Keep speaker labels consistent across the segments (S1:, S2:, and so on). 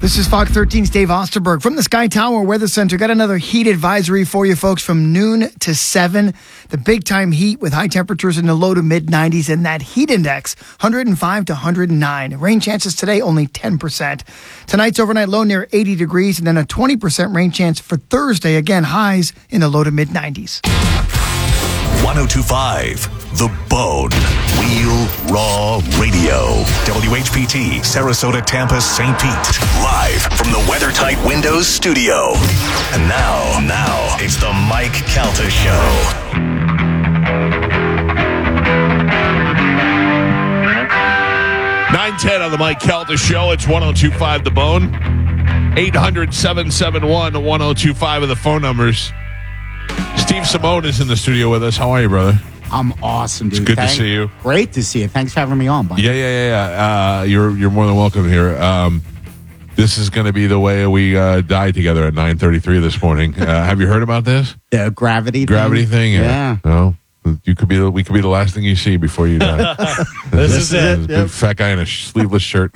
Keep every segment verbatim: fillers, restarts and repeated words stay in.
S1: This is Fox thirteen's Dave Osterberg from the Sky Tower Weather Center. Got another heat advisory for you folks from noon to seven. The big time heat with high temperatures in the low to mid nineties and that heat index one hundred five to one hundred nine. Rain chances today only ten percent. Tonight's overnight low near eighty degrees and then a twenty percent rain chance for Thursday. Again, highs in the low to mid nineties.
S2: one oh two point five The Bone. Real Raw Radio. W H P T, Sarasota, Tampa, Saint Pete. Live from the WeatherTight Windows studio. And now, now, it's the Mike Calta Show.
S3: nine ten on the Mike Calta Show. It's one oh two point five The Bone. eight hundred, seven seven one, one oh two five are the phone numbers. Steve Simone is in the studio with us. How are you, brother?
S4: I'm awesome, dude.
S3: It's good
S4: Thank,
S3: to see you.
S4: Great to see you. Thanks for having me on, buddy.
S3: Yeah, yeah, yeah, yeah. Uh, you're you're more than welcome here. Um, this is going to be the way we uh, die together at nine thirty-three this morning. Uh, have you heard about this?
S4: The gravity
S3: Gravity
S4: thing?
S3: thing? Yeah. No. You could be. We could be the last thing you see before you die.
S5: This is it.
S3: Big
S5: Yep.
S3: fat guy in a sleeveless shirt.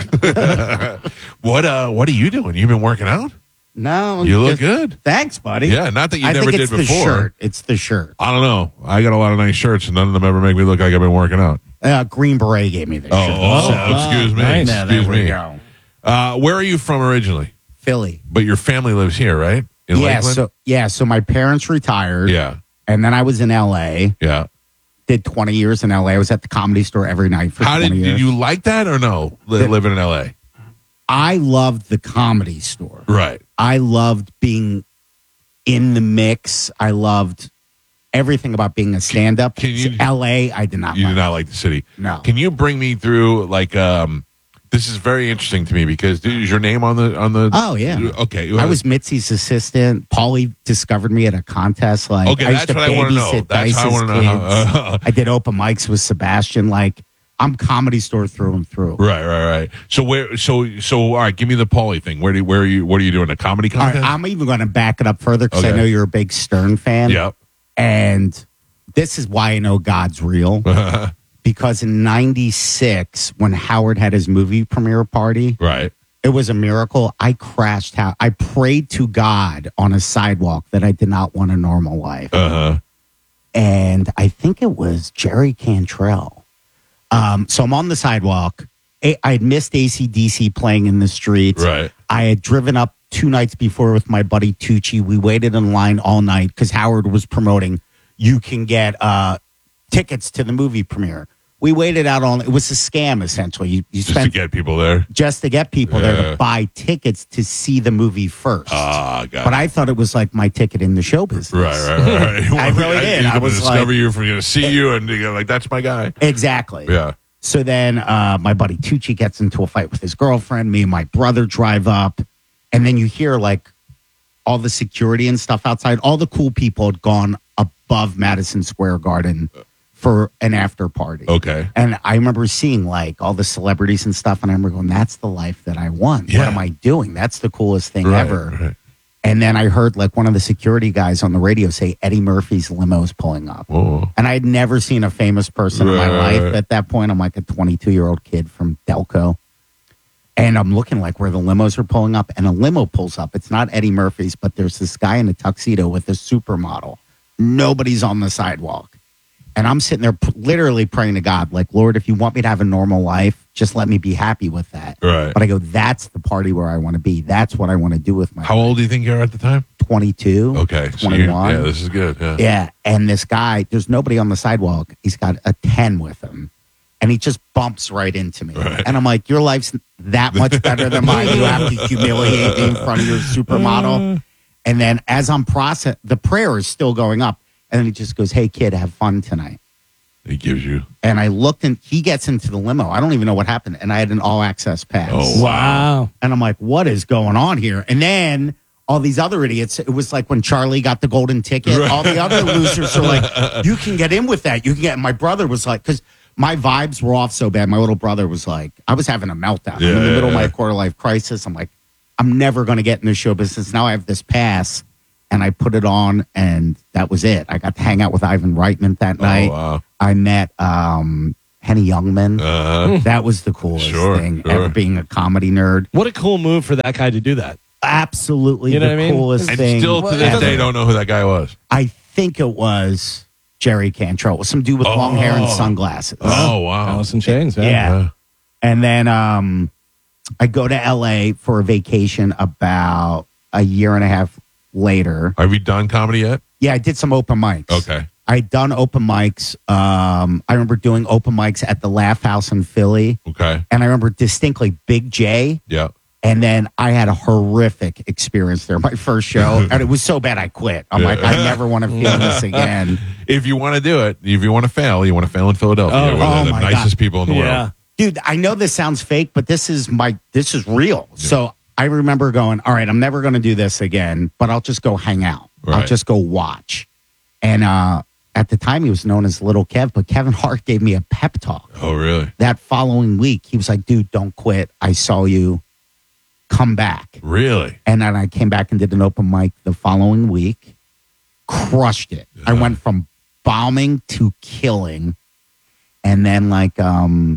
S3: What? Uh, what are you doing? You've been working out?
S4: No.
S3: You look
S4: just-
S3: good.
S4: Thanks, buddy.
S3: Yeah, not that you
S4: I
S3: never
S4: think
S3: did
S4: it's the
S3: before.
S4: shirt. It's the shirt.
S3: I don't know. I got a lot of nice shirts, and none of them ever make me look like I've been working out.
S4: Uh, Green Beret gave me this
S3: Oh,
S4: shirt.
S3: oh,
S4: So-
S3: excuse me.
S5: nice.
S4: Yeah,
S3: Excuse
S4: there we
S3: me.
S4: go.
S3: Uh, where are you from originally?
S4: Philly.
S3: But your family lives here, right? In
S4: Yeah,
S3: Lakeland?
S4: so yeah, so my parents retired.
S3: Yeah,
S4: And then I was in L A.
S3: yeah.
S4: Did twenty years in L A. I was at the Comedy Store every night for
S3: How
S4: twenty
S3: did,
S4: years.
S3: did you like that or no? Li-
S4: The-
S3: living in L A,
S4: I loved the Comedy Store.
S3: right?
S4: I loved being in the mix. I loved everything about being a stand-up.
S3: Can you-
S4: L A, I did not
S3: You
S4: like.
S3: do not like the city.
S4: No.
S3: Can you bring me through like um? This is very interesting to me because dude, is your name on the on the?
S4: Oh, yeah.
S3: Okay.
S4: I was Mitzi's assistant. Paulie discovered me at a contest. Like,
S3: Okay,
S4: I used
S3: that's
S4: to
S3: what I wanna know.
S4: babysit
S3: That's how I
S4: Dice's
S3: wanna know how-
S4: kids.
S3: uh,
S4: I did open mics with Sebastian. Like, I'm Comedy Store through and through.
S3: Right, right, right. So where? So so all right. Give me the Paulie thing. Where do where are you? What are you doing? A comedy
S4: All right,
S3: contest?
S4: I'm even going to back it up further because I
S3: Okay.
S4: know you're a big Stern fan.
S3: Yep.
S4: And this is why I know God's real. Because in ninety-six, when Howard had his movie premiere party,
S3: Right.
S4: it was a miracle. I crashed out. I prayed to God on a sidewalk that I did not want a normal life.
S3: Uh huh.
S4: And I think it was Jerry Cantrell. Um, so I'm on the sidewalk. I I had missed A C D C playing in the streets.
S3: Right.
S4: I had driven up two nights before with my buddy Tucci. We waited in line all night because Howard was promoting you can get uh, tickets to the movie premiere. We waited out all. It was a scam essentially. You, you
S3: Just to
S4: spent
S3: get people there.
S4: just to get people there
S3: Yeah.
S4: to buy tickets to see the movie first.
S3: Ah, got
S4: but
S3: it.
S4: I thought it was like my ticket in the show business.
S3: Right, right, right. right.
S4: I really did.
S3: I
S4: I was
S3: discover
S4: like-
S3: you from going to see you, and you go like, "That's my guy."
S4: Exactly.
S3: Yeah.
S4: So then uh, my buddy Tucci gets into a fight with his girlfriend. Me and my brother drive up. And then you hear like all the security and stuff outside. All the cool people had gone above Madison Square Garden for an after party.
S3: Okay.
S4: And I remember seeing like all the celebrities and stuff. And I remember going, that's the life that I want.
S3: Yeah.
S4: What am I doing? That's the coolest thing
S3: Right,
S4: ever.
S3: right.
S4: And then I heard like one of the security guys on the radio say Eddie Murphy's limo's pulling up.
S3: Oh.
S4: And I had never seen a famous person in my
S3: Right.
S4: life at that point. I'm like a twenty-two-year-old kid from Delco. And I'm looking like where the limos are pulling up. And a limo pulls up. It's not Eddie Murphy's, but there's this guy in a tuxedo with a supermodel. Nobody's on the sidewalk. And I'm sitting there p- literally praying to God, like, Lord, if you want me to have a normal life, just let me be happy with that.
S3: Right.
S4: But I go, that's the party where I want to be. That's what I want to do with my
S3: How old do you think you are at the time?
S4: twenty-two.
S3: Okay. So you're-
S4: twenty-one.
S3: yeah, this is good. Yeah.
S4: Yeah, and this guy, there's nobody on the sidewalk. He's got a ten with him, and he just bumps right into me.
S3: Right.
S4: And I'm like, your life's that much better than mine. You have to humiliate me in front of your supermodel. And then as I'm process, the prayer is still going up, and then he just goes, hey, kid, have fun tonight.
S3: He gives you.
S4: And I looked, and he gets into the limo. I don't even know what happened, and I had an all-access pass.
S3: Oh,
S5: Wow.
S4: And I'm like, what is going on here? And then all these other idiots, it was like when Charlie got the golden ticket.
S3: Right.
S4: All the other losers are like, you can get in with that. You can get. My brother was like, because my vibes were off so bad. My little brother was like, I was having a meltdown. I'm in the
S3: Yeah,
S4: middle of
S3: yeah.
S4: my quarter life crisis. I'm like, I'm never going to get in the show business. Now I have this pass. And I put it on, and that was it. I got to hang out with Ivan Reitman that
S3: Oh,
S4: night.
S3: wow.
S4: I met um, Henny Youngman.
S3: Uh,
S4: That was the coolest
S3: Sure,
S4: thing,
S3: sure.
S4: ever being a comedy nerd.
S5: What a cool move for that guy to do that.
S4: Absolutely
S5: You know
S4: the
S5: what I mean?
S4: coolest
S3: and
S4: thing.
S3: still to
S1: Well, it
S3: this
S1: doesn't-
S3: day, don't know who that guy was.
S4: I think it was Jerry Cantrell. It was some dude with long hair and
S3: Oh.
S4: sunglasses.
S3: Oh, wow.
S5: Alice in Chains. Yeah.
S4: Yeah. And then um, I go to L A for a vacation about a year and a half later.
S3: Have you done comedy yet?
S4: Yeah, I did some open mics.
S3: Okay.
S4: I'd done open mics. Um, I remember doing open mics at the Laugh House in Philly.
S3: Okay.
S4: And I remember distinctly Big J.
S3: Yeah.
S4: And then I had a horrific experience there, my first show. And it was so bad I quit. I'm like, I never want to feel this again.
S3: If you want to do it, if you want to fail, you want to fail in Philadelphia.
S5: Oh,
S3: where they're
S4: oh
S3: the
S4: my
S3: nicest
S4: God.
S3: people in the
S5: Yeah.
S3: world.
S4: Dude, I know this sounds fake, but this is my this is real. So I remember going, all right, I'm never going to do this again, but I'll just go hang out. I'll
S3: Right.
S4: just go watch. And uh, at the time, he was known as Little Kev, but Kevin Hart gave me a pep talk.
S3: Oh, really?
S4: That following week, he was like, dude, don't quit. I saw you. Come back.
S3: Really?
S4: And then I came back and did an open mic the following week. Crushed it. I went from bombing to killing. And then like um,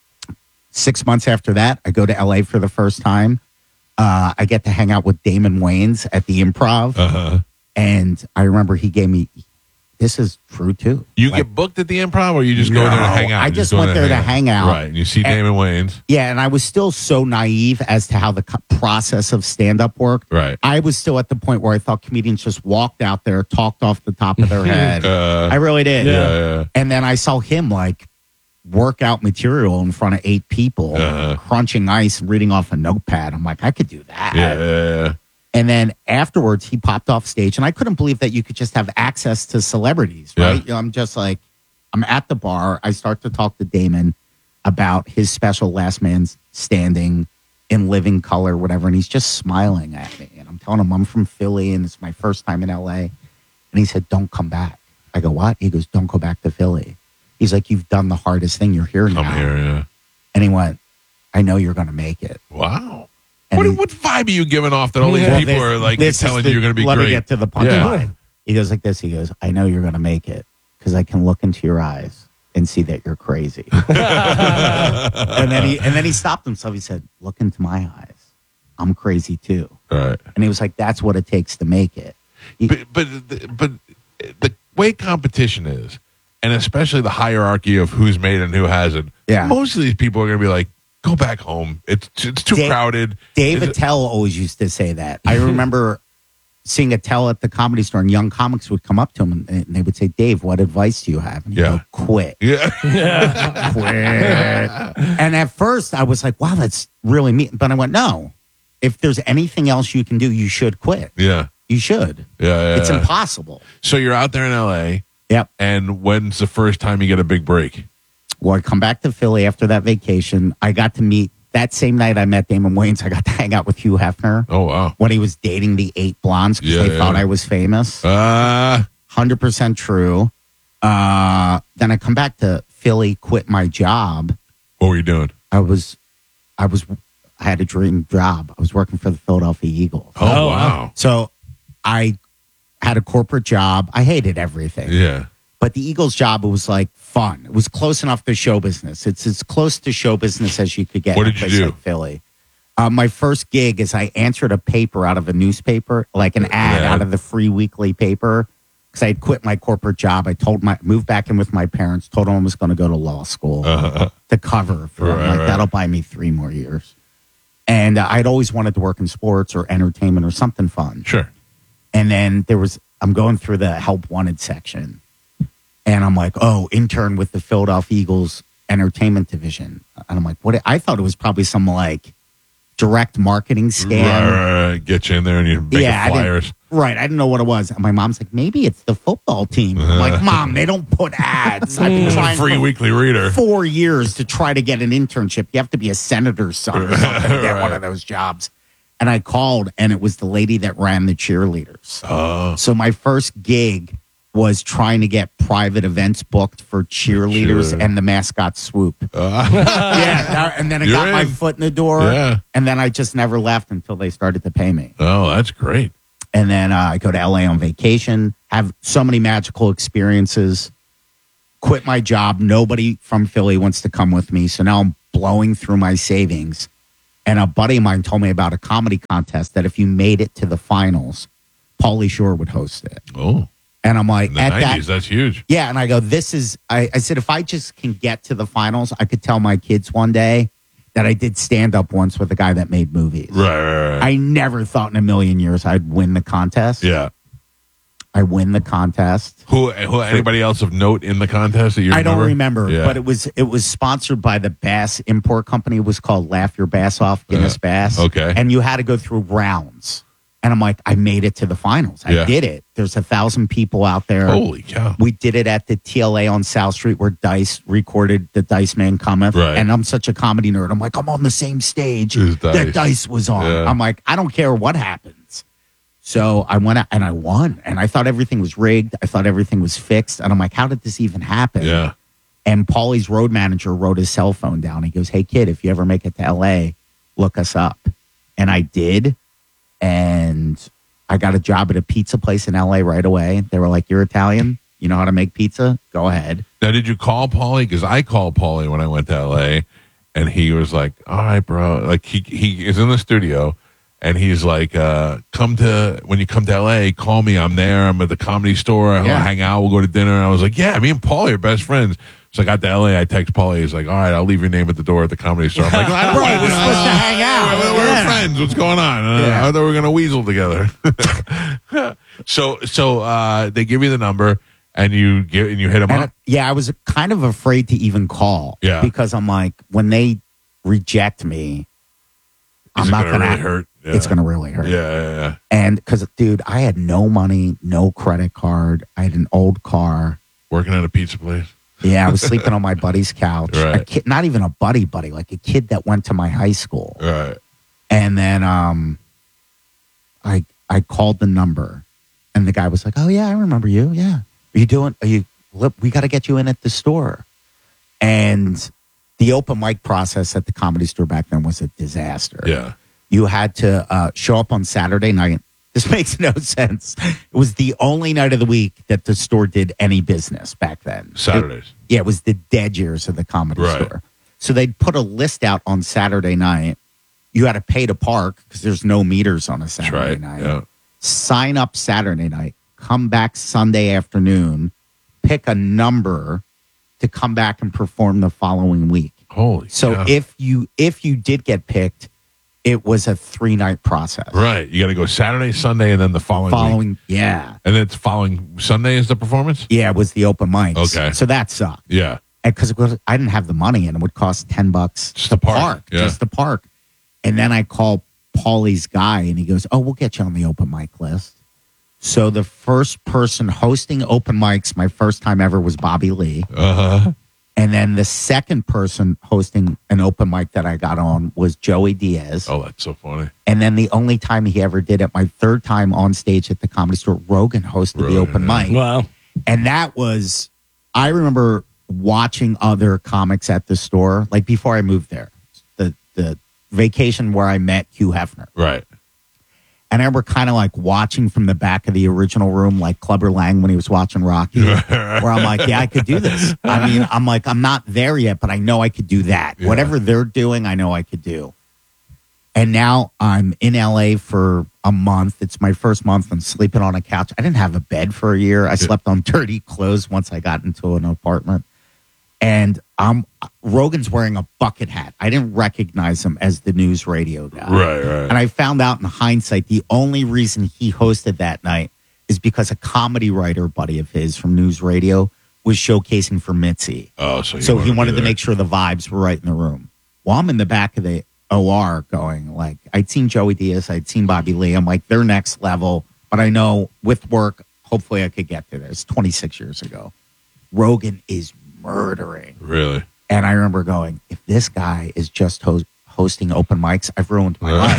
S4: six months after that, I go to L A for the first time. Uh, I get to hang out with Damon Wayans at the Improv.
S3: Uh-huh.
S4: And I remember he gave me, this is true too.
S3: You
S4: Like,
S3: get booked at the Improv, or you just go there to
S4: No,
S3: hang out?
S4: I
S3: You
S4: just
S3: go
S4: went there to hang out.
S3: Right. And you see
S4: And-
S3: Damon Wayans.
S4: Yeah, and I was still so naive as to how the co- process of stand-up worked.
S3: Right.
S4: I was still at the point where I thought comedians just walked out there, talked off the top of their head.
S3: Uh,
S4: I really did.
S3: yeah, yeah.
S4: And then I saw him like work out material in front of eight people,
S3: Uh-huh.
S4: crunching ice, reading off a notepad. I'm like, I could do that.
S3: Yeah, yeah, yeah.
S4: And then afterwards, he popped off stage, and I couldn't believe that you could just have access to celebrities,
S3: Yeah.
S4: right? You know, I'm just like, I'm at the bar. I start to talk to Damon about his special Last Man Standing in living color, whatever, and he's just smiling at me. And I'm telling him I'm from Philly, and it's my first time in L A. And he said, don't come back. I go, what? He goes, don't go back to Philly. He's like, you've done the hardest thing. You're here
S3: Come
S4: now.
S3: here, yeah.
S4: And he went, I know you're going to make it.
S3: Wow.
S4: And
S3: What,
S4: he-
S3: what vibe are you giving off that all these
S4: Well,
S3: people
S4: this-
S3: are like
S4: this is
S3: telling
S4: the-
S3: you you're going to be
S4: let
S3: great?
S4: me get to the punchline. He goes like this. He goes, I know you're going to make it because I can look into your eyes and see that you're crazy. and then he and then he stopped himself. He said, look into my eyes. I'm crazy too.
S3: Right.
S4: And he was like, that's what it takes to make it. He-
S3: But, but but the way competition is, and especially the hierarchy of who's made and who hasn't.
S4: Yeah.
S3: Most of these people are going to be like, "Go back home. It's it's too
S4: Dave-
S3: crowded."
S4: Dave
S3: Is it-
S4: Attell always used to say that. I remember seeing Attell at the Comedy Store, and young comics would come up to him and, and they would say, Dave, what advice do you have? And he'd
S3: Yeah.
S4: go, quit.
S3: Yeah.
S4: Quit. And at first I was like, wow, that's really mean. But I went, no. If there's anything else you can do, you should quit.
S3: yeah.
S4: You should.
S3: Yeah. Yeah.
S4: It's
S3: yeah.
S4: impossible.
S3: So you're out there in L A,
S4: Yep.
S3: and when's the first time you get a big break?
S4: Well, I come back to Philly after that vacation. I got to meet that same night I met Damon Wayans. I got to hang out with Hugh Hefner
S3: Oh wow.
S4: when he was dating the eight blondes because
S3: Yeah,
S4: they
S3: yeah.
S4: thought I was famous.
S3: Uh
S4: one hundred percent true. Uh, then I come back to Philly, quit my job.
S3: what were you doing?
S4: I was, I was, I had a dream job. I was working for the Philadelphia Eagles.
S3: Oh,
S5: Oh,
S3: wow.
S4: So I had a corporate job. I hated everything.
S3: Yeah.
S4: But the Eagles job, it was like fun. It was close enough to show business. It's as close to show business as you could get.
S3: What
S4: in a
S3: did you
S4: place
S3: do?
S4: Like Philly. Uh, my first gig is I answered a paper out of a newspaper, like an ad
S3: Yeah.
S4: out of the free weekly paper, because I had quit my corporate job. I told my moved back in with my parents. Told them I was going to go to law school
S3: Uh-huh.
S4: to cover for them.
S3: Right,
S4: Like
S3: right.
S4: that'll buy me three more years. And uh, I'd always wanted to work in sports or entertainment or something fun.
S3: Sure.
S4: And then there was, I'm going through the help wanted section. And I'm like, oh, intern with the Philadelphia Eagles entertainment division. And I'm like, what? I thought it was probably some like direct marketing scam.
S3: Right, right, right. Get you in there and you make
S4: Yeah, I didn't-
S3: flyers.
S4: Right. I didn't know what it was. And my mom's like, maybe it's the football team. I'm like, Mom, they don't put ads. I've been trying
S3: Free
S4: for
S3: weekly reader.
S4: four years to try to get an internship. You have to be a senator's son or something to get one
S3: Right.
S4: of those jobs. And I called, and it was the lady that ran the cheerleaders.
S3: Oh.
S4: So my first gig was trying to get private events booked for cheerleaders
S3: Sure.
S4: and the mascot swoop.
S3: Uh,
S4: yeah, that- and then I
S3: You're
S4: got my
S3: in.
S4: foot in the door,
S3: Yeah.
S4: and then I just never left until they started to pay me.
S3: oh, that's great.
S4: And then uh, I go to L A on vacation, have so many magical experiences. quit my job. Nobody from Philly wants to come with me. So now I'm blowing through my savings. And a buddy of mine told me about a comedy contest that if you made it to the finals, Pauly Shore would host it.
S3: Oh.
S4: And I'm like,
S3: In the
S4: at
S3: nineties,
S4: that,
S3: that's huge.
S4: yeah. And I go, this is, I, I said, if I just can get to the finals, I could tell my kids one day that I did stand up once with a guy that made movies.
S3: Right, right, right.
S4: I never thought in a million years I'd win the contest.
S3: yeah.
S4: I win the contest.
S3: Who, who? Anybody else of note in the contest that you
S4: I
S3: remember?
S4: don't remember,
S3: Yeah.
S4: but it was it was sponsored by the Bass Import Company. It was called Laugh Your Bass Off, Guinness
S3: Uh,
S4: Bass.
S3: okay.
S4: And you had to go through rounds. And I'm like, I made it to the finals. I
S3: Yeah.
S4: did it. There's a thousand people out there.
S3: Holy cow.
S4: We did it at the T L A on South Street where Dice recorded the Dice Man Cometh.
S3: Right.
S4: And I'm such a comedy nerd. I'm like, I'm on the same stage
S3: As Dice.
S4: that Dice was on.
S3: Yeah.
S4: I'm like, I don't care what happens. So I went out and I won. And I thought everything was rigged. I thought everything was fixed. And I'm like, how did this even happen?
S3: Yeah.
S4: And Paulie's road manager wrote his cell phone down. He goes, hey, kid, if you ever make it to L A, look us up. And I did. And I got a job at a pizza place in L A right away. They were like, you're Italian? You know how to make pizza? Go ahead.
S3: Now, did you call Pauly? Because I called Pauly when I went to L A, and he was like, all right, bro. Like, he, he is in the studio, and he's like, uh, come to, when you come to L A, call me. I'm there. I'm at the Comedy Store. I'll
S4: Yeah.
S3: hang out. We'll go to dinner. And I was like, yeah, me and Pauly are best friends. So I got to L A. I text Pauly. He's like, all right, I'll leave your name at the door at the Comedy Store. I'm like, I don't
S4: Bro,
S3: want
S4: we're supposed to hang out.
S3: We're, we're
S4: Yeah.
S3: friends. What's going on? Uh,
S4: Yeah.
S3: I thought we were going to weasel together. so, so uh, they give you the number, and you get and you hit him
S4: And
S3: up.
S4: yeah, I was kind of afraid to even call.
S3: Yeah.
S4: Because I'm like, when they reject me, I'm
S3: Is it
S4: not
S3: gonna
S4: going to
S3: really hurt? Yeah.
S4: It's going to really hurt.
S3: Yeah, yeah, yeah.
S4: And because, dude, I had no money, no credit card. I had an old car.
S3: Working at a pizza place.
S4: Yeah, I was sleeping on my buddy's couch.
S3: Right.
S4: A kid, not even a buddy buddy, like a kid that went to my high school.
S3: Right.
S4: And then um, I I called the number, and the guy was like, "Oh yeah, I remember you. Yeah, are you doing? Are you? Look, we got to get you in at the store." And the open mic process at the Comedy Store back then was a disaster.
S3: Yeah.
S4: You had to uh, show up on Saturday night. This makes no sense. It was the only night of the week that the store did any business back then.
S3: Saturdays.
S4: It- yeah, it was the dead years of the Comedy
S3: Right.
S4: Store. So they'd put a list out on Saturday night. You had to pay to park because there's no meters on a
S3: That's
S4: Saturday
S3: right.
S4: night.
S3: Yeah.
S4: Sign up Saturday night. Come back Sunday afternoon. Pick a number to come back and perform the following week.
S3: Holy.
S4: So
S3: cow.
S4: if you if you did get picked, it was a three night process.
S3: Right, you got to go Saturday, Sunday, and then the following.
S4: Following,
S3: week.
S4: yeah,
S3: And then it's following Sunday is the performance.
S4: yeah, it was the open mics.
S3: Okay.
S4: So that sucked.
S3: Yeah.
S4: Because I didn't have the money, and it would cost ten bucks
S3: Just
S4: to
S3: to park,
S4: park,
S3: yeah.
S4: just to park. And then I called Paulie's guy, and he goes, "Oh, we'll get you on the open mic list." So the first person hosting open mics, my first time ever, was Bobby Lee.
S3: Uh huh.
S4: And then the second person hosting an open mic that I got on was Joey Diaz.
S3: Oh, that's so funny.
S4: And then the only time he ever did it, my third time on stage at the Comedy Store, Rogan hosted the
S3: Rogan,
S4: open
S3: yeah.
S4: mic.
S5: Wow.
S4: And that was, I remember watching other comics at the store, like before I moved there, the the vacation where I met Hugh Hefner.
S3: Right.
S4: And I remember kind of like watching from the back of the original room, like Clubber Lang when he was watching Rocky, where I'm like, yeah, I could do this. I mean, I'm like, I'm not there yet, but I know I could do that.
S3: Yeah.
S4: Whatever they're doing, I know I could do. And now I'm in L A for a month. It's my first month. I'm sleeping on a couch. I didn't have a bed for a year. I slept on dirty clothes once I got into an apartment. And um, Rogan's wearing a bucket hat. I didn't recognize him as the news radio guy.
S3: Right, right.
S4: And I found out in hindsight, the only reason he hosted that night is because a comedy writer buddy of his from news radio was showcasing for Mitzi.
S3: Oh, so he
S4: So
S3: wanted
S4: he
S3: to
S4: wanted
S3: be
S4: to
S3: there.
S4: make sure the vibes were right in the room. Well, I'm in the back of the O R going, like, I'd seen Joey Diaz, I'd seen Bobby Lee. I'm like, they're next level. But I know with work, hopefully I could get to this. twenty-six years ago. Rogan is murdering.
S3: Really.
S4: And I remember going, if this guy is just ho- hosting open mics, I've ruined my life.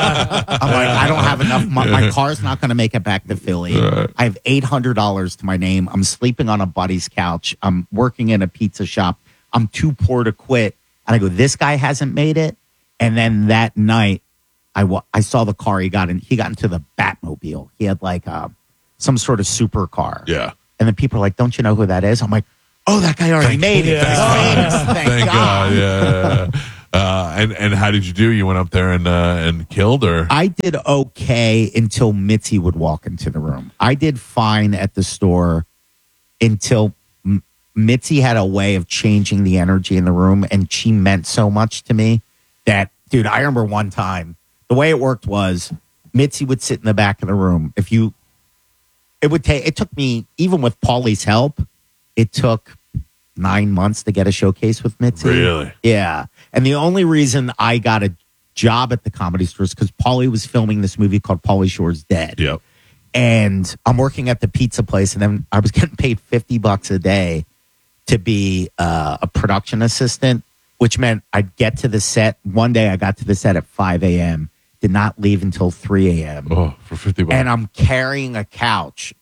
S4: I'm like, I don't have enough. My, my car's not going to make it back to Philly.
S3: Right.
S4: I have eight hundred dollars to my name. I'm sleeping on a buddy's couch. I'm working in a pizza shop. I'm too poor to quit. And I go, this guy hasn't made it. And then that night, I, wa- I saw the car he got in. He got into the Batmobile. He had like uh, some sort of supercar.
S3: Yeah.
S4: And then people are like, don't you know who that is? I'm like, Oh, that guy already
S3: Thank-
S4: made it.
S5: Yeah.
S4: He's famous. Thank,
S3: Thank
S4: God.
S3: God. Yeah. yeah. Uh, and and how did you do? You went up there and uh, and killed, or
S4: I did okay until Mitzi would walk into the room. I did fine at the store until M- Mitzi had a way of changing the energy in the room, and she meant so much to me that, dude, I remember one time, the way it worked was Mitzi would sit in the back of the room. If you, it would take, it took me, even with Paulie's help, it took nine months to get a showcase with Mitzi.
S3: Really?
S4: Yeah. And the only reason I got a job at the Comedy Store is because Paulie was filming this movie called Pauly Shore's Dead.
S3: Yep.
S4: And I'm working at the pizza place, and then I was getting paid fifty bucks a day to be uh, a production assistant, which meant I'd get to the set. One day I got to the set at five a.m., did not leave until three a.m.
S3: Oh, for fifty bucks.
S4: And I'm carrying a couch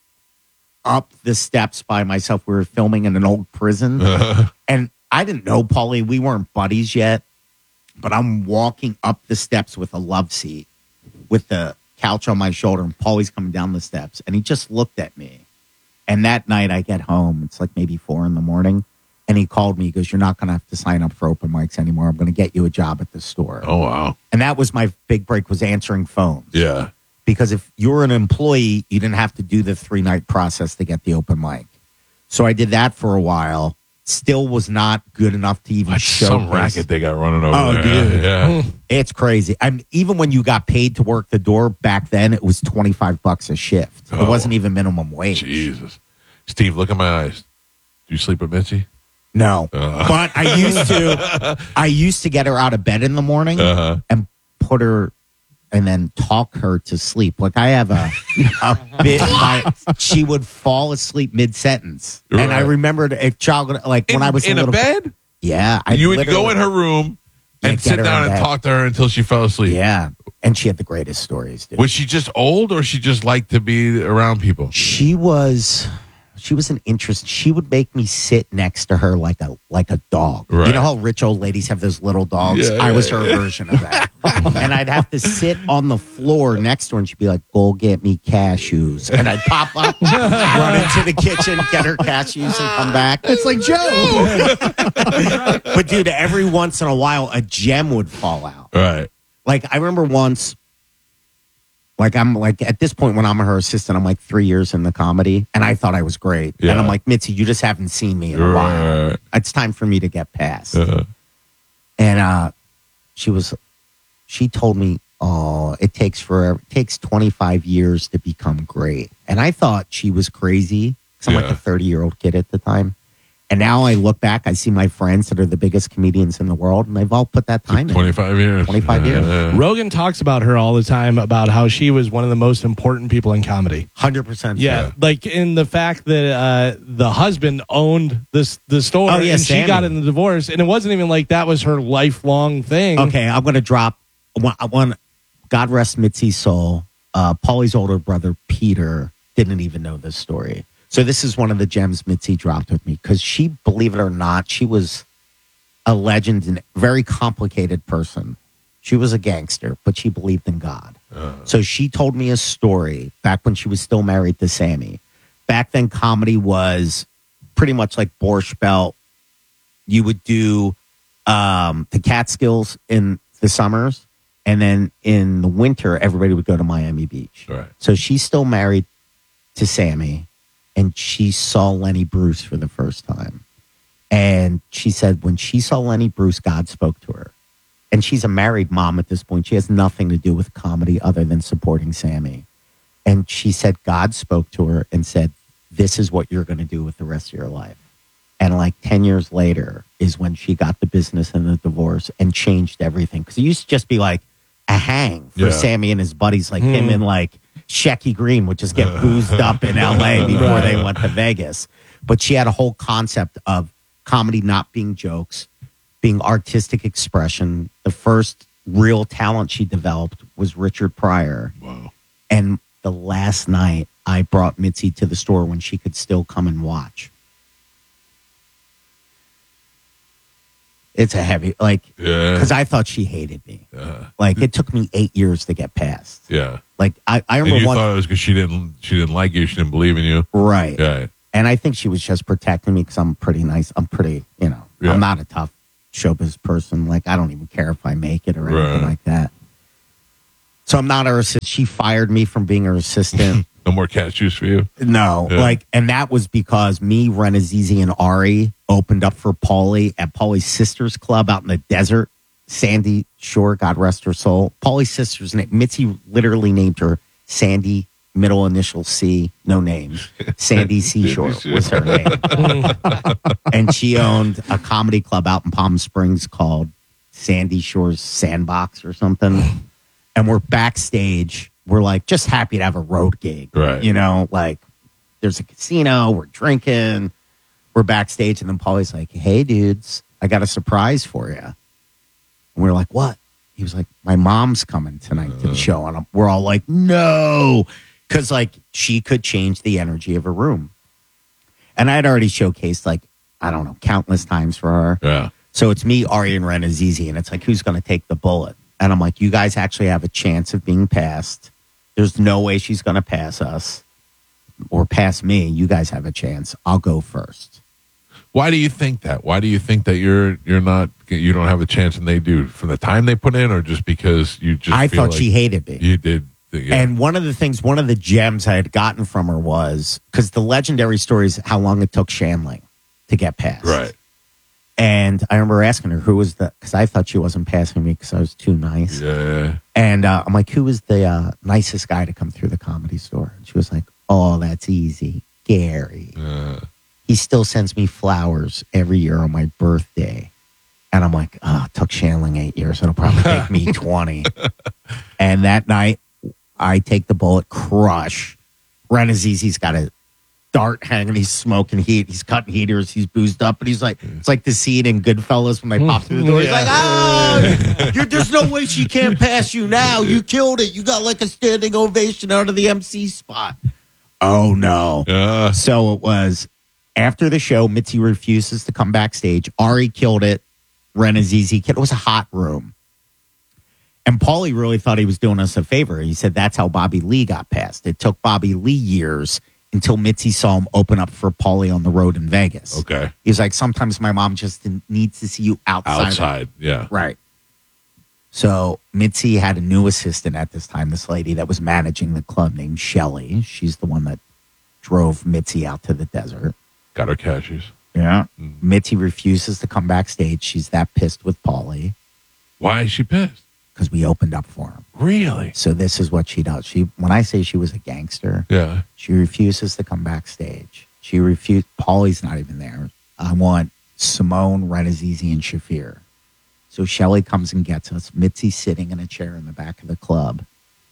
S4: up the steps by myself. We were filming in an old prison. And I didn't know Paulie. We weren't buddies yet. But I'm walking up the steps with a love seat with the couch on my shoulder. And Paulie's coming down the steps. And he just looked at me. And that night I get home. It's like maybe four in the morning. And he called me. He goes, "You're not going to have to sign up for open mics anymore. I'm going to get you a job at the store."
S3: Oh, wow.
S4: And that was my big break, was answering phones.
S3: Yeah.
S4: Because if you were an employee, you didn't have to do the three-night process to get the open mic. So I did that for a while. Still was not good enough to even
S3: That's
S4: show
S3: some
S4: this.
S3: racket they got running over
S4: Oh,
S3: there.
S4: dude.
S3: Yeah.
S4: It's crazy. I'm even when you got paid to work the door back then, it was twenty-five bucks a shift.
S3: Oh.
S4: It wasn't even minimum wage.
S3: Jesus. Steve, look at my eyes. Do you sleep with Mitzi?
S4: No.
S3: Uh.
S4: But I used to I used to get her out of bed in the morning
S3: Uh-huh.
S4: and put her and then talk her to sleep. Like I have a a bit my, she would fall asleep mid sentence. And I
S3: Right.
S4: remembered a child like
S3: In,
S4: when I was
S3: in
S4: a
S3: a
S4: little
S3: bed?
S4: Yeah. I
S3: You would go
S4: literally-
S3: in her room
S4: Yeah,
S3: and
S4: get
S3: sit
S4: her
S3: down
S4: in
S3: and
S4: bed.
S3: talk to her until she fell asleep.
S4: Yeah. And she had the greatest stories, dude.
S3: Was she just old, or she just liked to be around people?
S4: She was she was an interest. She would make me sit next to her like a like a dog.
S3: Right.
S4: You know how rich old ladies have those little dogs?
S3: Yeah,
S4: I
S3: yeah,
S4: was her version of that. And I'd have to sit on the floor next to her, and she'd be like, "Go get me cashews." And I'd pop up, run into the kitchen, get her cashews, and come back.
S1: It's like Joe.
S4: But dude, every once in a while, a gem would fall out.
S3: Right.
S4: Like I remember once, like I'm like at this point when I'm her assistant, I'm like three years in the comedy, and I thought I was great.
S3: Yeah.
S4: And I'm like, "Mitzi, you just haven't seen me in a while.
S3: Right.
S4: It's time for me to get past."
S3: Uh,
S4: And uh, she was, she told me, "Oh, it takes forever. It takes twenty-five years to become great." And I thought she was crazy because I'm
S3: Yeah.
S4: like a thirty year old kid at the time. And now I look back, I see my friends that are the biggest comedians in the world, and they've all put that time in.
S3: twenty-five years.
S4: twenty-five years.
S3: Yeah.
S5: Rogan talks about her all the time about how she was one of the most important people in comedy.
S4: one hundred percent.
S5: Yeah,
S3: Yeah.
S5: like in the fact that uh, the husband owned this the store,
S4: Oh, yeah,
S5: and she
S4: Sammy.
S5: got in the divorce, and it wasn't even like that was her lifelong thing.
S4: Okay, I'm going to drop one, one. God rest Mitzi's soul. Uh, Paulie's older brother, Peter, didn't even know this story. So this is one of the gems Mitzi dropped with me because she, believe it or not, she was a legend and very complicated person. She was a gangster, but she believed in God. So she told me a story back when she was still married to Sammy. Back then, comedy was pretty much like Borscht Belt. You would do um, the Catskills in the summers, and then in the winter, everybody would go to Miami Beach.
S3: Right.
S4: So she's still married to Sammy, and she saw Lenny Bruce for the first time. And she said when she saw Lenny Bruce, God spoke to her. And she's a married mom at this point. She has nothing to do with comedy other than supporting Sammy. And she said God spoke to her and said, "This is what you're going to do with the rest of your life." And like ten years later is when she got the business and the divorce and changed everything. Because it used to just be like a hang for
S3: Yeah.
S4: Sammy and his buddies, like him and like Shecky Green would just get boozed up in L A before they went to Vegas. But she had a whole concept of comedy not being jokes, being artistic expression. The first real talent she developed was Richard Pryor.
S3: Wow.
S4: And the last night I brought Mitzi to the store when she could still come and watch. It's a heavy, like,
S3: Yeah.
S4: because I thought she hated me.
S3: Uh,
S4: Like, it took me eight years to get past.
S3: yeah.
S4: Like, I, I
S3: And
S4: remember
S3: you
S4: one.
S3: thought it was because she didn't she didn't like you, she didn't believe in you.
S4: Right.
S3: Yeah.
S4: And I think she was just protecting me because I'm pretty nice. I'm pretty, you know,
S3: Yeah.
S4: I'm not a tough showbiz person. Like, I don't even care if I make it or
S3: Right.
S4: anything like that. So I'm not her assistant. She fired me from being her assistant.
S3: No more cat juice for you.
S4: No,
S3: Yeah.
S4: like, and that was because me, Renazizi, and Ari opened up for Paulie at Paulie's Sisters Club out in the desert, Sandy Shore, God rest her soul. Paulie's Sisters, name, Mitzi literally named her Sandy, middle initial C, no name. Sandy Seashore was her name. And she owned a comedy club out in Palm Springs called Sandy Shore's Sandbox or something. And we're backstage. We're like just happy to have a road gig.
S3: Right.
S4: You know, like there's a casino, we're drinking, we're backstage, and then Paulie's like, hey dudes, I got a surprise for you. And we're like, what? He was like, my mom's coming tonight to the show. And we're all like, no. Because like she could change the energy of a room. And I'd already showcased like, I don't know, countless times for her.
S3: Yeah.
S4: So it's me, Ari, and Renazizi, and it's like, who's going to take the bullet? And I'm like, you guys actually have a chance of being passed. There's no way she's going to pass us or pass me. You guys have a chance. I'll go first.
S3: Why do you think that? Why do you think that you're you're not you don't have a chance and they do? From the time they put in, or just because you just
S4: I
S3: feel
S4: thought
S3: like
S4: she hated me.
S3: you did. Yeah.
S4: And one of the things, one of the gems I had gotten from her was, because the legendary story is how long it took Shanling to get past.
S3: Right.
S4: And I remember asking her who was the, because I thought she wasn't passing me because I was too nice.
S3: Yeah.
S4: And uh, I'm like, who was the uh, nicest guy to come through the Comedy Store? And she was like, oh, that's easy. Gary.
S3: Uh,
S4: He still sends me flowers every year on my birthday. And I'm like, oh, it took Shanling eight years. It'll probably take me twenty. And that night, I take the bullet, crush. Renazizi's got a dart hanging. He's smoking heat. He's cutting heaters. He's boozed up. And he's like, it's like the scene in Goodfellas when they pop through the door. He's like, oh, you're, there's no way she can't pass you now. You killed it. You got like a standing ovation out of the M C spot. Oh, no.
S3: uh,
S4: So it was after the show, Mitzi refuses to come backstage. Ari killed it. Renazizi killed it. It was a hot room. And Paulie really thought he was doing us a favor. He said that's how Bobby Lee got passed. It took Bobby Lee years until Mitzi saw him open up for Paulie on the road in Vegas.
S3: okay.
S4: He's like, sometimes my mom just needs to see you outside.
S3: Outside. Yeah.
S4: Right. So Mitzi had a new assistant at this time, this lady that was managing the club named Shelly. She's the one that drove Mitzi out to the desert.
S3: Got her cashews.
S4: Yeah. Mitzi refuses to come backstage. She's that pissed with Paulie
S3: Why is she pissed?
S4: because we opened up for him.
S3: Really?
S4: So this is what she does. She, when I say she was a gangster,
S3: Yeah.
S4: she refuses to come backstage. She refused. Paulie's not even there. I want Simone, Renazizi, and Shafir. So Shelly comes and gets us. Mitzi's sitting in a chair in the back of the club.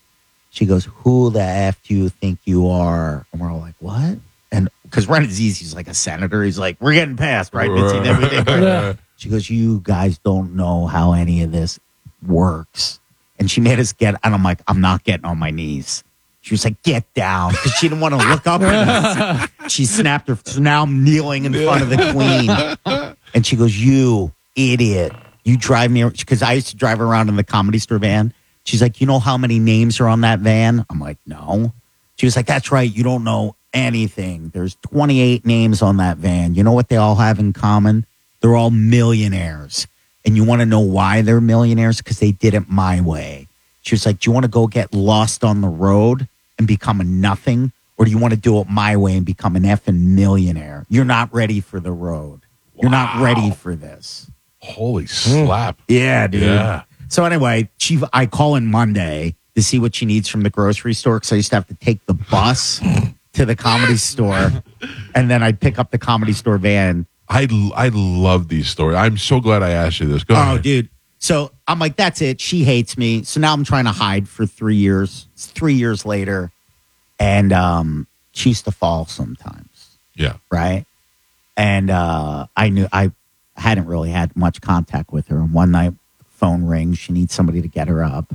S4: She goes, who the F do you think you are? And we're all like, what? And because Renazizi's like a senator. He's like, we're getting past, right, Mitzi? Then we think, right. She goes, you guys don't know how any of this works. And she made us get, and I'm like, I'm not getting on my knees. She was like, get down, because she didn't want to look up at us. She snapped her. So now I'm kneeling in front of the queen. And she goes, you idiot. You drive me, because I used to drive around in the Comedy Store van. She's like, you know how many names are on that van? I'm like, no. She was like, that's right. You don't know anything. There's twenty-eight names on that van. You know what they all have in common? They're all millionaires. And you want to know why they're millionaires? Because they did it my way. She was like, do you want to go get lost on the road and become a nothing? Or do you want to do it my way and become an effing millionaire? You're not ready for the road. You're not
S3: Wow.
S4: ready for this.
S3: Holy slap.
S4: Yeah, dude.
S3: Yeah.
S4: So anyway, she, I call in Monday to see what she needs from the grocery store because I used to have to take the bus to the Comedy Store, and then I'd pick up the Comedy Store van.
S3: I, I love these stories. I'm so glad I asked you this. Go
S4: Oh,
S3: ahead.
S4: dude. So I'm like, that's it. She hates me. So now I'm trying to hide for three years. It's three years later, and um, she used to fall sometimes,
S3: Yeah.
S4: right? And uh, I knew I hadn't really had much contact with her. And one night, phone rings. She needs somebody to get her up.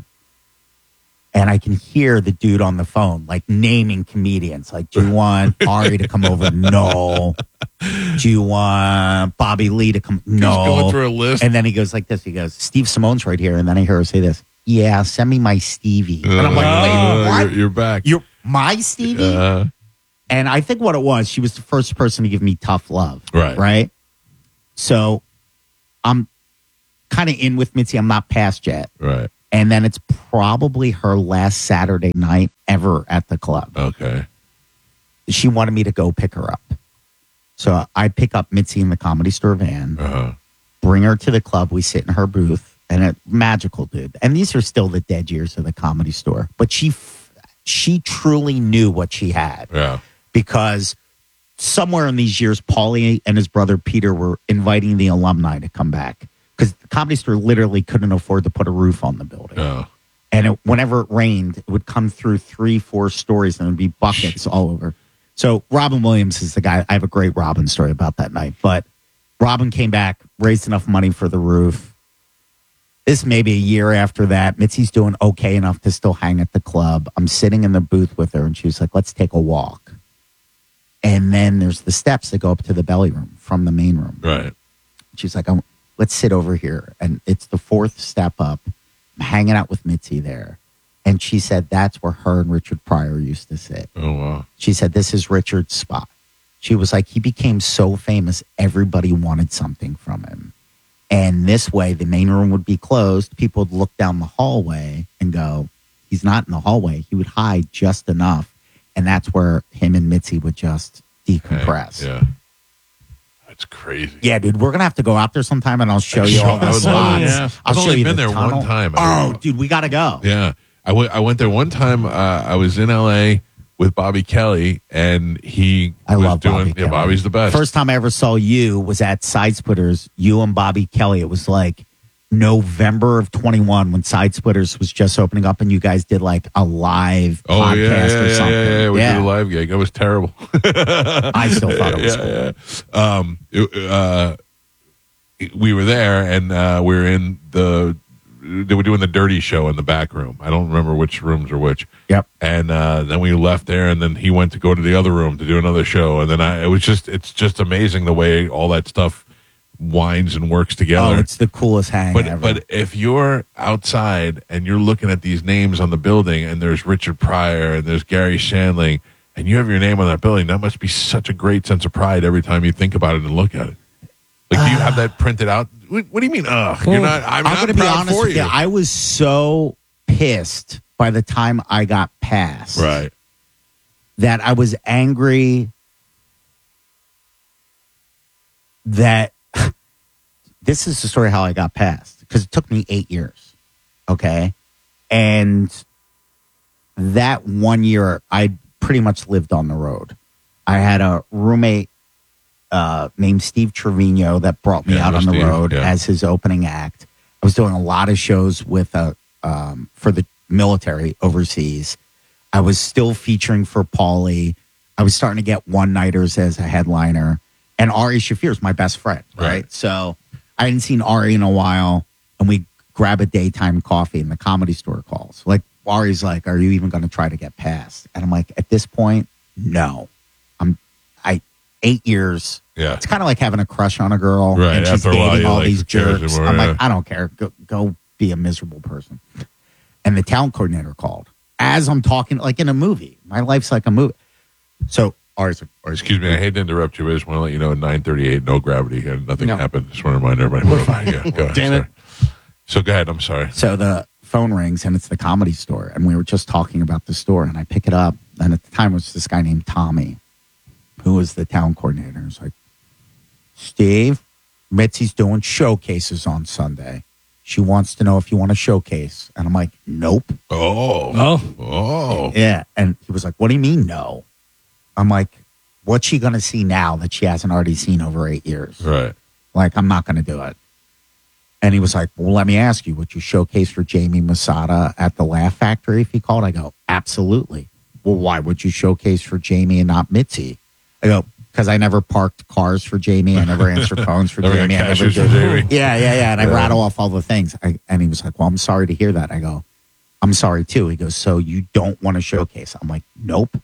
S4: And I can hear the dude on the phone, like naming comedians. Like, do you want Ari to come over? No. Do you want Bobby Lee to come? No.
S3: Just going through a list.
S4: And then he goes like this. He goes, Steve Simone's right here. And then I hear her say this. Yeah, send me my Stevie. And I'm like, wait,
S3: Uh,
S4: what?
S3: You're, you're back.
S4: You're my Stevie?
S3: Uh,
S4: And I think what it was, she was the first person to give me tough love.
S3: Right.
S4: Right. So I'm kind of in with Mitzi. I'm not past yet.
S3: Right.
S4: And then it's probably her last Saturday night ever at the club.
S3: Okay.
S4: She wanted me to go pick her up. So I pick up Mitzi in the Comedy Store van,
S3: Uh-huh.
S4: bring her to the club. We sit in her booth, and it magical, dude. And these are still the dead years of the Comedy Store. But she, she truly knew what she had.
S3: Yeah.
S4: Because somewhere in these years, Paulie and his brother Peter were inviting the alumni to come back. Because the Comedy Store literally couldn't afford to put a roof on the building.
S3: Oh.
S4: And it, whenever it rained, it would come through three, four stories, and there would be buckets all over. So Robin Williams is the guy. I have a great Robin story about that night. But Robin came back, raised enough money for the roof. This may be a year after that. Mitzi's doing okay enough to still hang at the club. I'm sitting in the booth with her, and she was like, let's take a walk. And then there's the steps that go up to the belly room from the main room.
S3: Right.
S4: She's like, I'm, let's sit over here. And it's the fourth step up. I'm hanging out with Mitzi there. And she said that's where her and Richard Pryor used to sit.
S3: Oh, wow.
S4: She said, this is Richard's spot. She was like, he became so famous, everybody wanted something from him. And this way, the main room would be closed. People would look down the hallway and go, he's not in the hallway. He would hide just enough. And that's where him and Mitzi would just decompress.
S3: Yeah. That's crazy.
S4: Yeah, dude, we're going to have to go out there sometime, and I'll show you
S3: Sure,
S4: all the
S3: I would
S4: spots.
S3: love it, yeah.
S4: I'll
S3: I've
S4: show
S3: only
S4: you
S3: been
S4: the
S3: there one
S4: tunnel.
S3: time.
S4: Oh, dude, we got to go.
S3: Yeah. I went I went there one time. Uh, I was in L A with Bobby Kelly, and he
S4: I
S3: was
S4: love
S3: doing,
S4: Bobby
S3: yeah,
S4: Kelly.
S3: Bobby's the best.
S4: First time I ever saw you was at Side Splitters, you and Bobby Kelly. It was like November of twenty-one when Side Splitters was just opening up, and you guys did like a live
S3: oh,
S4: podcast
S3: yeah, yeah,
S4: or
S3: yeah,
S4: something.
S3: yeah, yeah. We did a live gig. It was terrible.
S4: I still thought it was cool.
S3: yeah, yeah. Um, it, uh, we were there, and uh, we were in the. They were doing the Dirty Show in the back room. I don't remember which rooms are which.
S4: Yep.
S3: And uh, then we left there, and then he went to go to the other room to do another show. And then I, it was just, it's just amazing the way all that stuff winds and works together.
S4: Oh, it's the coolest hang
S3: But
S4: ever.
S3: but if you're outside and you're looking at these names on the building, and there's Richard Pryor and there's Gary Shandling, and you have your name on that building, that must be such a great sense of pride every time you think about it and look at it. Like, do you have that printed out? What, what do you mean? Ugh, you're not. I'm,
S4: I'm
S3: not
S4: going to be
S3: proud
S4: honest
S3: for
S4: with
S3: you.
S4: you. I was so pissed by the time I got passed
S3: right.
S4: that I was angry that this is the story how I got passed, because it took me eight years. Okay. And that one year, I pretty much lived on the road. I had a roommate uh, named Steve Trevino that brought me
S3: Yeah,
S4: out on the
S3: Steve,
S4: road
S3: yeah.
S4: as his opening act. I was doing a lot of shows with uh, um, for the military overseas. I was still featuring for Paulie. I was starting to get one-nighters as a headliner. And Ari Shaffir is my best friend, right?
S3: Right.
S4: So I hadn't seen Ari in a while, and we grab a daytime coffee, and the Comedy Store calls. Like, Ari's like, are you even going to try to get past? And I'm like, at this point, no. I'm, I, eight years.
S3: Yeah.
S4: It's kind of like having a crush on a girl,
S3: Right,
S4: and she's
S3: after a while,
S4: dating
S3: you're
S4: all
S3: like,
S4: these
S3: who cares
S4: jerks.
S3: anymore,
S4: I'm
S3: yeah.
S4: like, I don't care. Go, go be a miserable person. And the talent coordinator called. As I'm talking, like in a movie. My life's like a movie. So, Ari's like, Ari's
S3: Excuse me, I hate to interrupt you, but I just want to let you know at nine thirty-eight, no gravity, and nothing
S4: No.
S3: happened. Just want to remind everybody. We're fine. Yeah, go ahead.
S5: Damn it.
S3: sorry. So go ahead. I'm sorry.
S4: So the phone rings, and it's the Comedy Store. And we were just talking about the store, and I pick it up. And at the time, it was this guy named Tommy, who was the talent coordinator. He's like, Steve, Mitzi's doing showcases on Sunday. She wants to know if you want to showcase. And I'm like, nope.
S3: Oh.
S5: Oh.
S3: Oh.
S4: Yeah. And he was like, what do you mean, no? I'm like, what's she going to see now that she hasn't already seen over eight years?
S3: Right.
S4: Like, I'm not going to do it. And he was like, well, let me ask you, would you showcase for Jamie Masada at the Laugh Factory if he called? I go, absolutely. Well, why would you showcase for Jamie and not Mitzi? I go, because I never parked cars for Jamie. I never answered phones for
S3: Never got
S4: Jamie. I never
S3: cashiers
S4: did.
S3: for Jamie.
S4: Yeah, yeah, yeah. And I
S3: Yeah.
S4: rattle off all the things. I, and he was like, well, I'm sorry to hear that. I go, I'm sorry too. He goes, so you don't want to showcase? I'm like, nope.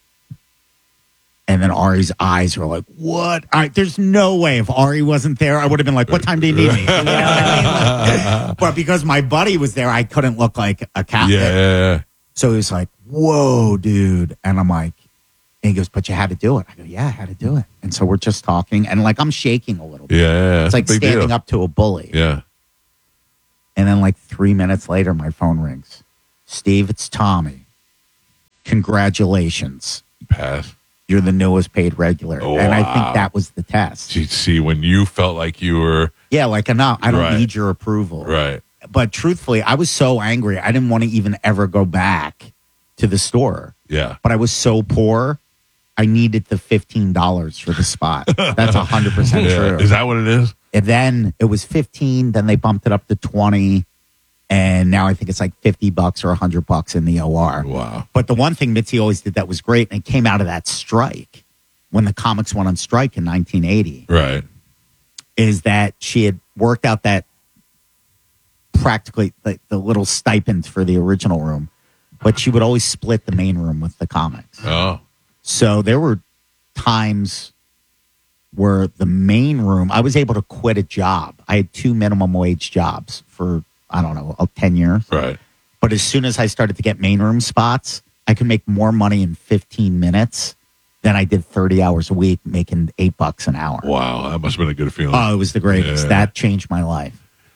S4: And then Ari's eyes were like, what? I, there's no way if Ari wasn't there, I would have been like, what time do you need me? You know what I mean? Like, but because my buddy was there, I couldn't look like a cat.
S3: Yeah. yeah, yeah.
S4: So he was like, whoa, dude. And I'm like, And he goes, but you had to do it. I go, yeah, I had to do it. And so we're just talking. And like, I'm shaking a little bit.
S3: Yeah.
S4: It's like
S3: a big
S4: standing
S3: deal.
S4: up to a bully.
S3: Yeah.
S4: And then like three minutes later, my phone rings. Steve, it's Tommy. Congratulations.
S3: Pass.
S4: You're the newest paid regular.
S3: Oh,
S4: and I
S3: wow.
S4: think that was the test.
S3: You see, when you felt like you were
S4: Yeah, like enough. I don't
S3: Right.
S4: need your approval.
S3: right.
S4: But truthfully, I was so angry. I didn't want to even ever go back to the store.
S3: Yeah.
S4: But I was so poor, I needed the fifteen dollars for the spot. That's one hundred percent
S3: Yeah.
S4: true.
S3: Is that what it is?
S4: And then it was fifteen, then they bumped it up to twenty. And now I think it's like fifty bucks or one hundred bucks in the O R.
S3: Wow.
S4: But the one thing Mitzi always did that was great, and it came out of that strike when the comics went on strike in nineteen eighty,
S3: Right.
S4: is that she had worked out that practically like the little stipend for the original room, but she would always split the main room with the comics.
S3: Oh.
S4: So there were times where the main room, I was able to quit a job. I had two minimum wage jobs for, I don't know, ten years.
S3: Right.
S4: But as soon as I started to get main room spots, I could make more money in fifteen minutes than I did thirty hours a week, making eight bucks an hour.
S3: Wow. That must have been a good feeling.
S4: Oh, it was the greatest.
S3: Yeah.
S4: That changed my life.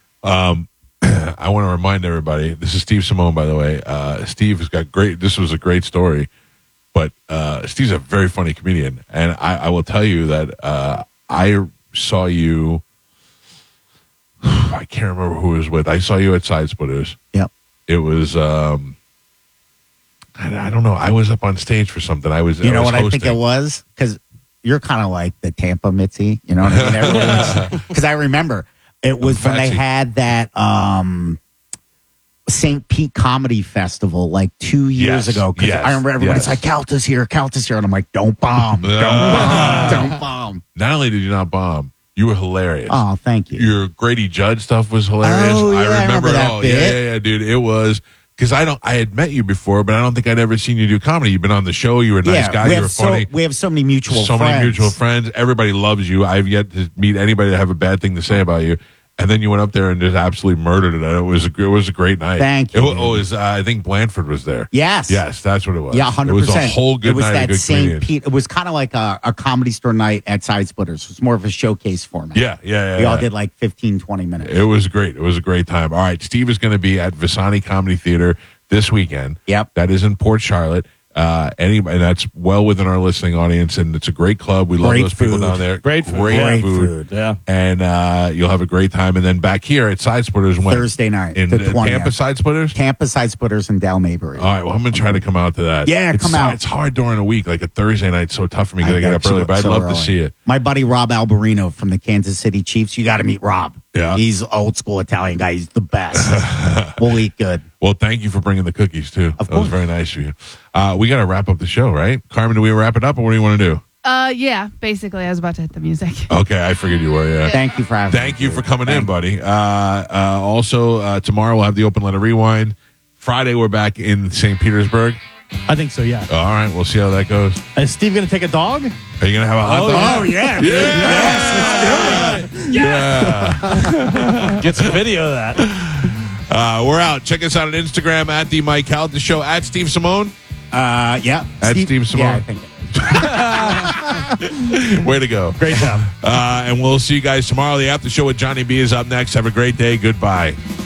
S3: I want to remind everybody, this is Steve Simone, by the way. Uh, Steve has got great, this was a great story, but uh, Steve's a very funny comedian. And I, I will tell you that uh, I saw you, I can't remember who it was with. I saw you at Side Splitters.
S4: Yep.
S3: It was, um, I, I don't know. I was up on stage for something. I was,
S4: You
S3: I
S4: know
S3: was
S4: what I think
S3: hosting.
S4: it was? Because you're kind of like the Tampa Mitzi. You know what I mean? Because I remember it was when they
S3: Fancy.
S4: had that um, Saint Pete Comedy Festival like two years
S3: Yes,
S4: ago. Because
S3: yes,
S4: I remember everybody's
S3: yes.
S4: like, Calta's here, Calta's here. And I'm like, don't bomb. Don't bomb. Don't bomb.
S3: Not only did you not bomb, you were hilarious.
S4: Oh, thank you.
S3: Your Grady Judd stuff was hilarious.
S4: Oh, yeah, I remember
S3: it
S4: that
S3: all.
S4: bit.
S3: Yeah, yeah, yeah, dude. It was because I don't. I had met you before, but I don't think I'd ever seen you do comedy. You've been on the show. You were a nice guy.
S4: we
S3: You
S4: have
S3: were
S4: so,
S3: funny.
S4: we have so many mutual
S3: so
S4: friends.
S3: many mutual friends. Everybody loves you. I've yet to meet anybody that have a bad thing to say about you. And then you went up there and just absolutely murdered it. And it was a, it was a great night.
S4: Thank
S3: It
S4: you.
S3: was, oh, it was, uh, I think Blanford was there.
S4: Yes.
S3: Yes, that's what it was.
S4: Yeah, one hundred
S3: It was
S4: percent.
S3: a whole good
S4: It was
S3: night
S4: that
S3: of good
S4: Saint
S3: comedians.
S4: Pete. It was kind of like a, a comedy store night at Side Splitters. It was more of a showcase format.
S3: Yeah, yeah, yeah.
S4: We all
S3: yeah.
S4: did like fifteen, twenty minutes.
S3: It was great. It was a great time. All right, Steve is going to be at Visani Comedy Theater this weekend.
S4: Yep.
S3: That is in Port Charlotte. Uh, anybody that's well within our listening audience, and it's a great club. We love
S4: Great
S3: those people
S4: food.
S3: down there.
S5: Great food.
S3: great,
S4: Great
S3: food.
S4: food.
S5: Yeah.
S3: And uh, you'll have a great time. And then back here at Side Splitters, when
S4: Thursday night,
S3: in
S4: the
S3: uh,
S4: twentieth.
S3: Tampa Side Splitters.
S4: Tampa Side Splitters and Dal Mabry.
S3: All right, well, I'm going to try to come out to that.
S4: Yeah,
S3: it's,
S4: come out.
S3: It's hard during the week. Like a Thursday night's so tough for me because I, get up
S4: bet you
S3: early, but I'd
S4: so
S3: love
S4: early.
S3: to see it.
S4: My buddy Rob Alberino from the Kansas City Chiefs. You got to meet Rob.
S3: Yeah.
S4: He's an old school Italian guy. He's the best. We'll eat good.
S3: Well, thank you for bringing the cookies, too.
S4: Of
S3: that was
S4: course.
S3: very nice of you. Uh, we got to wrap up the show, right? Carmen, do we wrap it up, or what do you want to do?
S6: Uh, yeah, basically, I was about to hit the music.
S3: Okay, I figured you were, yeah.
S4: Thank you for having
S3: Thank
S4: me.
S3: you for coming in,
S4: Thank
S3: buddy. Uh, uh, also, uh, tomorrow we'll have the Open Letter Rewind. Friday, we're back in Saint Petersburg.
S5: I think so, yeah.
S3: All right, we'll see how that goes.
S5: Is Steve going to take a dog?
S3: Are you going to have a hot dog?
S4: Oh, yeah.
S3: Yeah. Yeah.
S5: Get some video of that.
S3: Uh, we're out. Check us out on Instagram at the Mike Calta Show, at Steve Simone.
S4: Uh, yeah.
S3: That's Steve Simone.
S4: Yeah, I think it is.
S3: Way to go.
S5: Great job.
S3: Uh, and we'll see you guys tomorrow. The after show with Johnny B is up next. Have a great day. Goodbye.